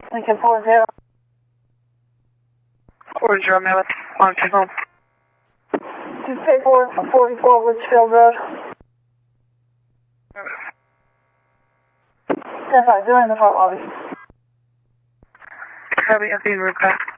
Lincoln 40. 40 Mammoth, on to home. 254, 44 Litchfield Road. 10-5, doing the front lobby. Copy, empty room pass.